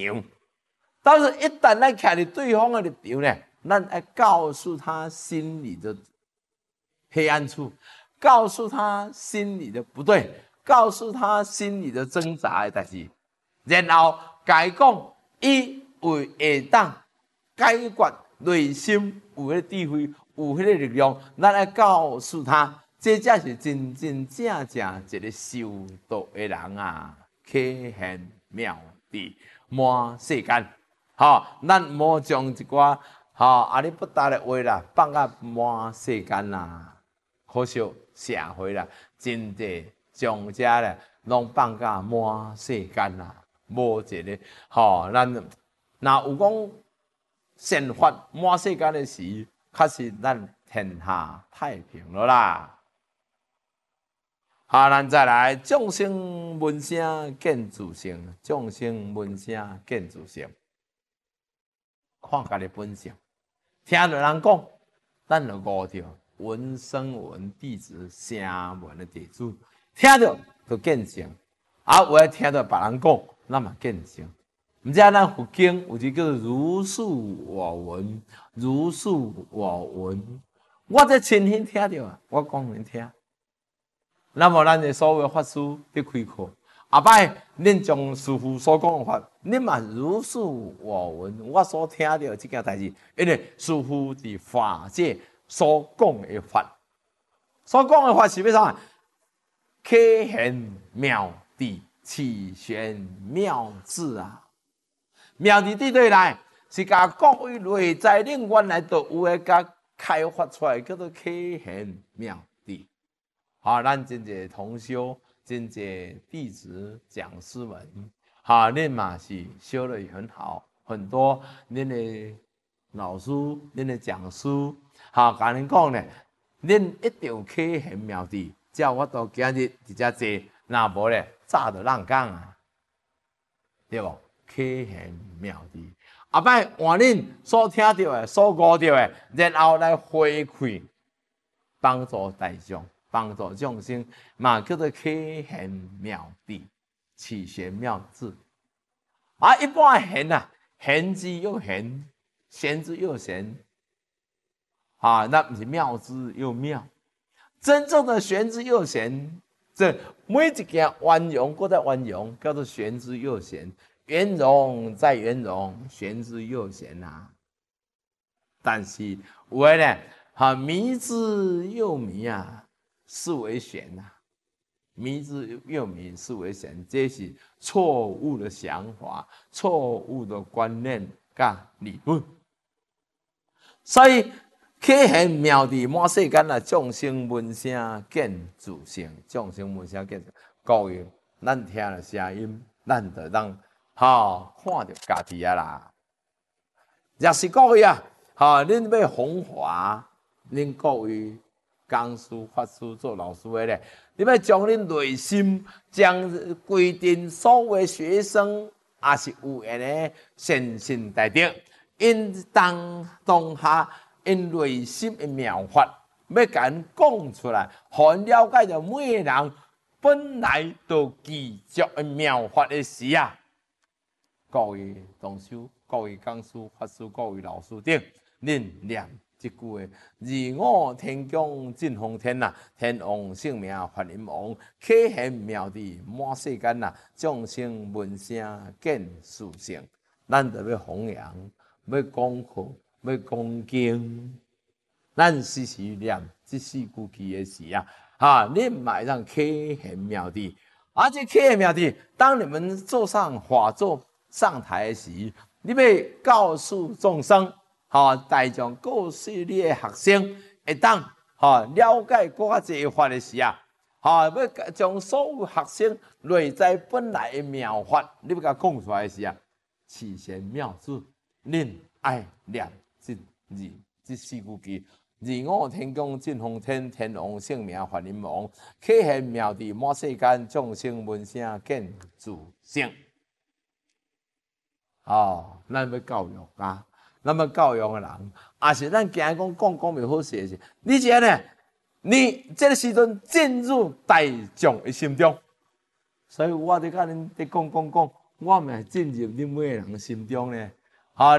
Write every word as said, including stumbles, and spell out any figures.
场。但是，一旦咱徛伫对方的立场呢，咱要告诉他心里的黑暗处，告诉他心里的不对，告诉他心里的挣扎的代志，然后甲伊讲，伊为会当解决内心有迄个智慧，有迄个力量，咱要告诉他，这才是真真正正一个修道的人啊，可现妙智满世间。吼，咱莫将一寡吼阿里不达的话啦，放啊满世间啦。可惜社会啦，真侪将遮咧拢放甲满世间啦，无一个吼，咱若有讲善法满世间的时，确实咱天下太平了啦。好，咱再来，众生闻声见自性，众生闻声见自性。看家己本性，听到人讲，咱就悟着闻声闻弟子，声闻的弟子，听到就见性。啊，有诶听到别人讲，咱嘛见性。毋知咱佛经有一个叫做如是我闻，如是我闻。我这亲身听到啊，我讲恁听。那么咱的所有法师伫开课。后摆，恁将师父所讲的法，恁嘛如是我闻，我所听到这件代志，因为师父伫法界所讲的法，所讲的法是要啥？可现妙智，起玄妙智啊！妙智伫对来是甲各位内在恁原来就有诶，甲开发出来，叫做可现妙智。好，咱真侪同修。真侪弟子讲师们，哈，恁嘛是修得很好，很多恁的老师、恁的讲师，哈，甲恁讲呢，恁一定可现妙智，叫我到今日直接坐，若无咧，早就人讲啊，对无？可现妙智，后摆换恁所听到的、所悟到的，然后来回馈，帮助大众。帮助众生嘛，叫做可现妙智，起玄妙智。啊，一般玄啊，玄之又玄，玄之又玄。啊，那不是妙之又妙。真正的玄之又玄，这每一件圆融，搁在圆融，叫做玄之又玄。圆融再圆融，玄之又玄啊。但是有诶呢，哈，迷之又迷啊。是为玄呐、啊，迷之又迷，是为玄，这是错误的想法、错误的观念甲理论。所以可现妙智满世间啊，众生闻声见自性，众生闻声见。各位，咱听了声音，咱就当吼看着家己啊啦。若是各位啊，吼恁要弘化，恁各位。讲师、法师做老师的咧，你要将恁内心，将规定所有学生，也是有缘的善心大德，因当当下因内心的妙法，要甲因讲出来，互因了解到每个人本来就具足的妙法的时啊，各位同修、各位讲师、法师、各位老师等，恁念。一句话，二我天降真风天呐，天王性命法林王，可现妙智满世间呐，众生闻声见自性。咱就要弘扬，要讲课，要讲经。咱时时念这四句句的时啊，哈，你买让可现妙智，而且可现妙智，当你们坐上法座上台的时，你要告诉众生。吼，大众告诉你的学生，会当吼了解更较济法的时啊，吼要将所有学生内在本来的妙法，你要甲讲出来的时啊，起玄妙智，恁爱念这二这四句句。二五天降真风天，天王性命法林王，可现妙智满世间，众生闻声见自性。哦，咱要教育啊！那么教养的人，也是咱今日讲讲讲袂好势是，你知呢？你这个时阵进入大众的心中，所以我伫甲恁伫讲讲讲， 我们进入你每个人心中呢，